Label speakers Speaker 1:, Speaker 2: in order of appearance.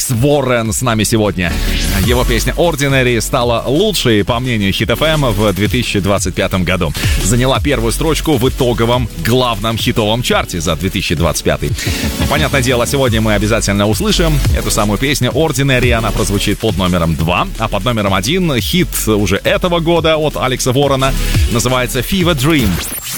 Speaker 1: Алекс Уоррен с нами сегодня. Его песня Ordinary стала лучшей, по мнению Hit FM, в 2025 году. Заняла первую строчку в итоговом главном хитовом чарте за 2025. Понятное дело, сегодня мы обязательно услышим эту самую песню Ordinary. Она прозвучит под номером 2, а под номером 1 хит уже этого года от Алекса Уоррена называется Fever Dream.